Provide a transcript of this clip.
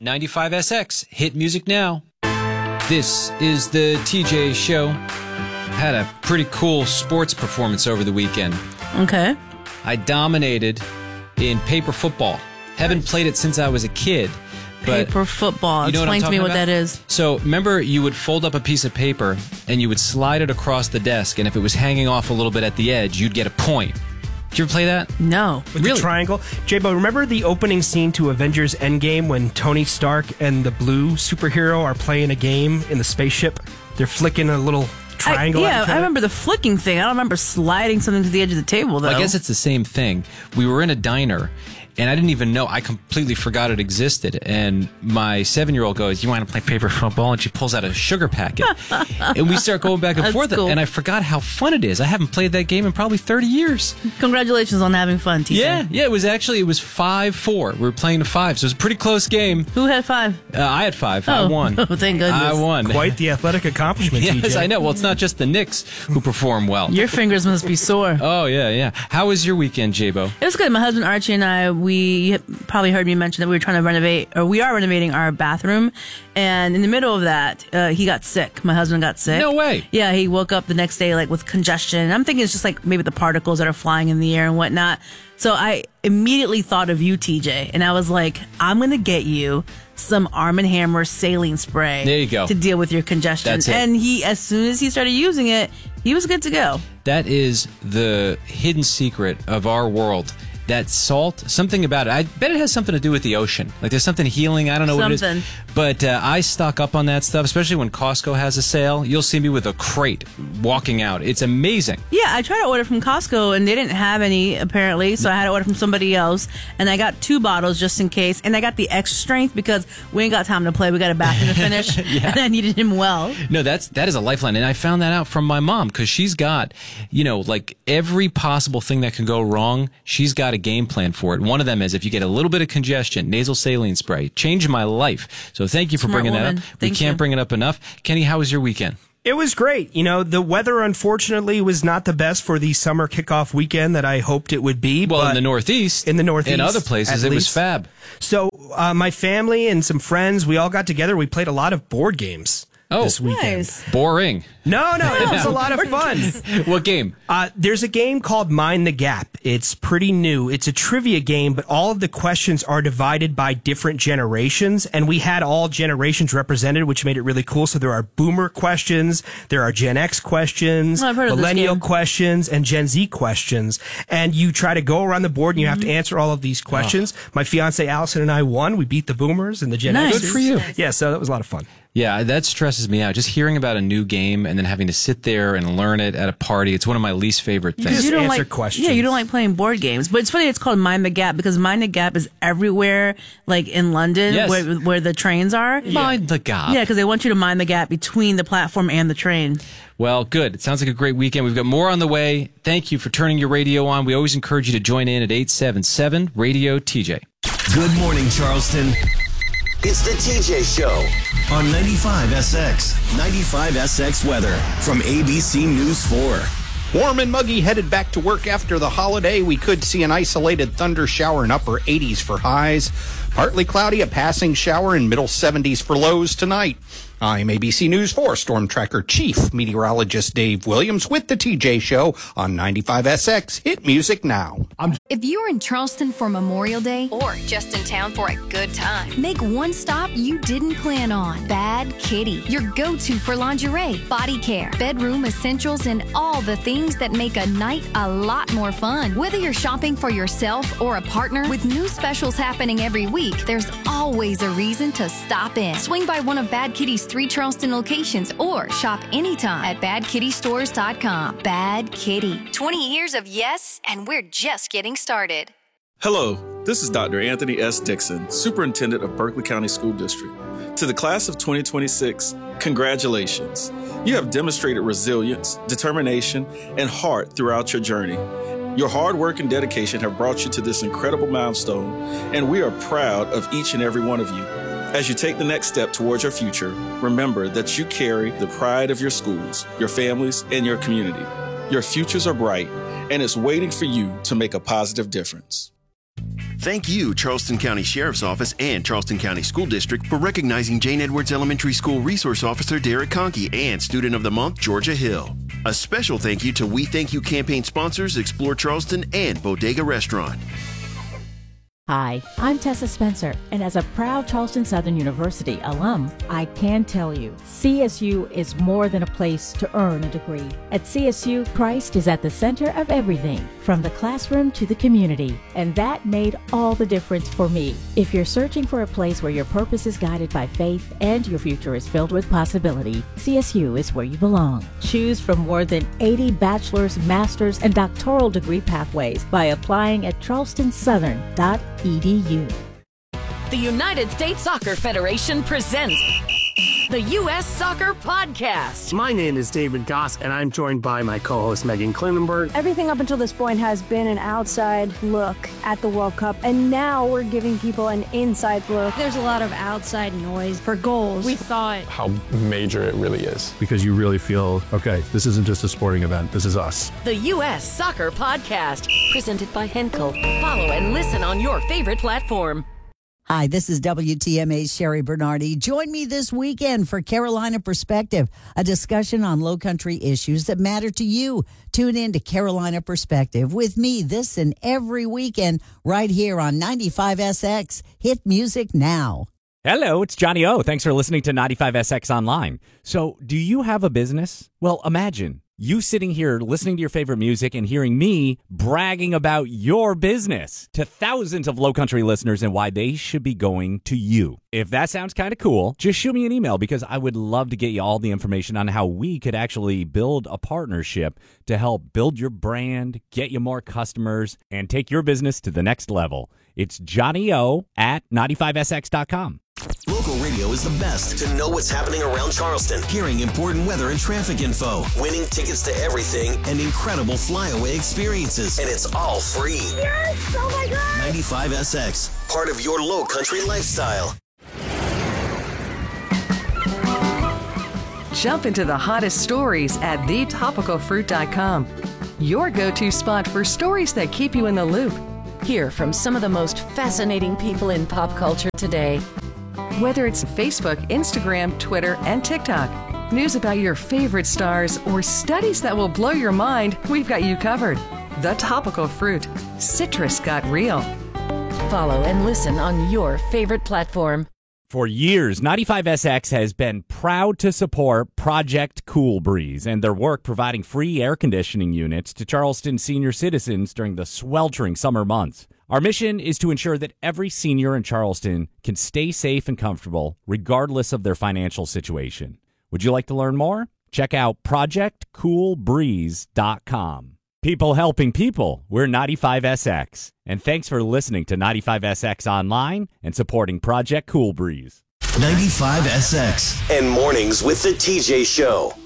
95SX, hit music now. This is the TJ Show. Had a pretty cool sports performance over the weekend. Okay. I dominated in paper football. Haven't played it since I was a kid. But Paper football. You know Explain to me what about? that is. So remember, you would fold up a piece of paper and you would slide it across the desk, and if it was hanging off a little bit at the edge, you'd get a point. Did you ever play that? No. With the triangle. J-Bo, remember the opening scene to Avengers Endgame when Tony Stark and the blue superhero are playing a game in the spaceship? They're flicking a little triangle at each other? I remember the flicking thing. I don't remember sliding something to the edge of the table, though. Well, I guess it's the same thing. We were in a diner, and I didn't even know. I completely forgot it existed. And my 7-year-old goes, "You want to play paper football?" And she pulls out a sugar packet. And we start going back and forth. Cool. And I forgot how fun it is. I haven't played that game in probably 30 years. Congratulations on having fun, TJ. Yeah, it was 5-4. We were playing to 5, so it was a pretty close game. Who had 5? I had 5. I won. Oh, thank goodness. I won. Quite the athletic accomplishment, Yes, TJ. I know. Well, it's not just the Knicks who perform well. Your fingers must be sore. Oh, yeah. How was your weekend, J-Bo? It was good. My husband Archie and I, we probably heard me mention that we were trying to renovate, or we are renovating our bathroom. And in the middle of that, he got sick. My husband got sick. No way. Yeah, he woke up the next day like with congestion. And I'm thinking it's just like maybe the particles that are flying in the air and whatnot. So I immediately thought of you, TJ, and I was like, I'm going to get you some Arm & Hammer saline spray. There you go. To deal with your congestion. That's it. And as soon as he started using it, he was good to go. That is the hidden secret of our world. That salt, something about it. I bet it has something to do with the ocean. Like there's something healing. I don't know what it is. But I stock up on that stuff, especially when Costco has a sale. You'll see me with a crate walking out. It's amazing. Yeah, I tried to order from Costco and they didn't have any apparently, so I had to order from somebody else. And I got 2 bottles just in case. And I got the extra strength because we ain't got time to play. We got a bathroom to finish. Yeah. And I needed him well. No, that is a lifeline. And I found that out from my mom because she's got, like every possible thing that can go wrong, she's got a game plan for it. One of them is if you get a little bit of congestion, nasal saline spray. Changed my life. So thank you for Smart bringing woman. that up. Thank We can't you. bring it up enough. Kenny, how was your weekend? It was great. The weather, unfortunately, was not the best for the summer kickoff weekend that I hoped it would be. Well, but in the Northeast. In other places, at it was least. fab. So my family and some friends, we all got together. We played a lot of board games this weekend. Nice. Boring. No, it was a lot of fun. What game? There's a game called Mind the Gap. It's pretty new. It's a trivia game, but all of the questions are divided by different generations, and we had all generations represented, which made it really cool. So there are boomer questions, there are Gen X questions, Oh, I've heard of this millennial game. questions, and Gen Z questions. And you try to go around the board and you have to answer all of these questions. My fiance Allison and I won. We beat the boomers and the Gen Nice. Xers. Good for you. Yeah, so that was a lot of fun. Yeah, that stresses me out. Just hearing about a new game and then having to sit there and learn it at a party. It's one of my least favorite things. Just You don't answer like questions. Yeah, you don't like playing board games. But it's funny it's called Mind the Gap because Mind the Gap is everywhere, like in London Yes. where the trains are. Mind the gap. Yeah, because they want you to mind the gap between the platform and the train. Well, good. It sounds like a great weekend. We've got more on the way. Thank you for turning your radio on. We always encourage you to join in at 877 Radio TJ. Good morning, Charleston. It's the TJ Show. On 95SX. 95SX weather from ABC News 4. Warm and muggy headed back to work after the holiday. We could see an isolated thunder shower in upper 80s for highs. Partly cloudy, a passing shower in middle 70s for lows tonight. I'm ABC News 4 Storm Tracker Chief Meteorologist Dave Williams with the TJ Show on 95SX. Hit music now. If you're in Charleston for Memorial Day or just in town for a good time, make one stop you didn't plan on. Bad Kitty, your go-to for lingerie, body care, bedroom essentials, and all the things that make a night a lot more fun. Whether you're shopping for yourself or a partner, with new specials happening every week, there's always a reason to stop in. Swing by one of Bad Kitty's 3 Charleston locations or shop anytime at badkittystores.com. Bad Kitty. 20 years of yes, and we're just getting started. Hello, this is Dr. Anthony S. Dixon, Superintendent of Berkeley County School District. To the class of 2026, congratulations. You have demonstrated resilience, determination, and heart throughout your journey. Your hard work and dedication have brought you to this incredible milestone, and we are proud of each and every one of you. As you take the next step towards your future, remember that you carry the pride of your schools, your families, and your community. Your futures are bright, and it's waiting for you to make a positive difference. Thank you, Charleston County Sheriff's Office and Charleston County School District, for recognizing Jane Edwards Elementary School Resource Officer Derek Conkey and Student of the Month Georgia Hill. A special thank you to We Thank You campaign sponsors Explore Charleston and Bodega Restaurant. Hi, I'm Tessa Spencer, and as a proud Charleston Southern University alum, I can tell you, CSU is more than a place to earn a degree. At CSU, Christ is at the center of everything, from the classroom to the community, and that made all the difference for me. If you're searching for a place where your purpose is guided by faith and your future is filled with possibility, CSU is where you belong. Choose from more than 80 bachelor's, master's, and doctoral degree pathways by applying at charlestonsouthern.edu. The United States Soccer Federation presents the U.S. Soccer Podcast. My name is David Goss, and I'm joined by my co-host Megan Klinenberg. Everything up until this point has been an outside look at the World Cup, and now we're giving people an inside look. There's a lot of outside noise for goals. We thought how major it really is. Because you really feel, okay, this isn't just a sporting event, this is us. The U.S. Soccer Podcast, presented by Henkel. Follow and listen on your favorite platform. Hi, this is WTMA's Sherry Bernardi. Join me this weekend for Carolina Perspective, a discussion on low country issues that matter to you. Tune in to Carolina Perspective with me this and every weekend right here on 95SX. Hit music now. Hello, it's Johnny O. Thanks for listening to 95SX Online. So, do you have a business? Well, imagine you sitting here listening to your favorite music and hearing me bragging about your business to thousands of Low Country listeners and why they should be going to you. If that sounds kind of cool, just shoot me an email because I would love to get you all the information on how we could actually build a partnership to help build your brand, get you more customers, and take your business to the next level. It's Johnny O at 95SX.com. Local radio is the best to know what's happening around Charleston, hearing important weather and traffic info, winning tickets to everything, and incredible flyaway experiences. And it's all free. Yes! Oh my God! 95SX, part of your low country lifestyle. Jump into the hottest stories at thetopicalfruit.com. Your go-to spot for stories that keep you in the loop. Hear from some of the most fascinating people in pop culture today. Whether it's Facebook, Instagram, Twitter, and TikTok, news about your favorite stars, or studies that will blow your mind, we've got you covered. The Topical Fruit. Citrus got real. Follow and listen on your favorite platform. For years, 95SX has been proud to support Project Cool Breeze and their work providing free air conditioning units to Charleston senior citizens during the sweltering summer months. Our mission is to ensure that every senior in Charleston can stay safe and comfortable regardless of their financial situation. Would you like to learn more? Check out projectcoolbreeze.com. People helping people. We're 95SX. And thanks for listening to 95SX Online and supporting Project Cool Breeze. 95SX and Mornings with the TJ Show.